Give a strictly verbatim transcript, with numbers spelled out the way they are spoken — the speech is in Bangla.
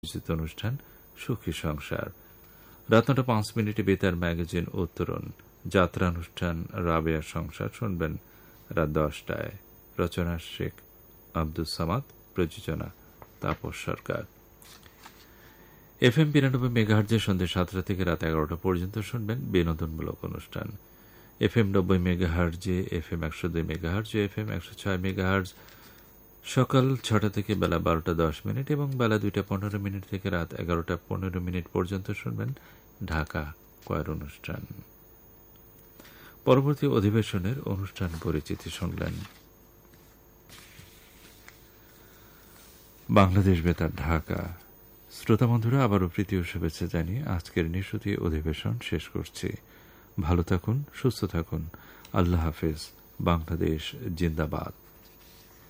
অনুষ্ঠান সুখী সংসার। রাত নটা পাঁচ মিনিটে বেতার ম্যাগাজিন উত্তরণ, যাত্রানুষ্ঠান রাবেয়ার সংসার শুনবেন রাত দশটায়। রচনা শেখ আব্দুস সামাদ, প্রযোজনা তাপস সরকার। এফ এম বিরানব্বই মেগাহার্জে সন্ধ্যে সাতটা থেকে রাত এগারোটা পর্যন্ত শুনবেন বিনোদনমূলক অনুষ্ঠান। এফ এম নব্বই মেগাহার্জে, এফ এম একশো দুই মেগাহার্জ, এফ এম একশো ছয় মেগাহার্জ সকাল ছটা থেকে বেলা বারোটা দশ মিনিট এবং বেলা দুইটা পনেরো মিনিট থেকে রাত এগারোটা পনেরো মিনিট পর্যন্ত শুনবেন ঢাকা কয়ের অনুষ্ঠান। পরবর্তী অধিবেশনের অনুষ্ঠান পরিচিতি শুনলেন। বাংলাদেশ বেতার ঢাকা। শ্রোতা বন্ধুরা, আবারও প্রীতি ও শুভেচ্ছা জানিয়ে আজকের নিশুতি অধিবেশন শেষ করছি। ভালো থাকুন, সুস্থ থাকুন। আল্লাহ হাফেজ। বাংলাদেশ জিন্দাবাদ।